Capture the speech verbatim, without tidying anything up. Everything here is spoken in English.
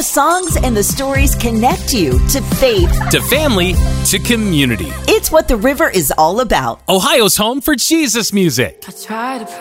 The songs and the stories connect you to faith, to family, to community. It's what the river is all about. Ohio's home for Jesus music. I try to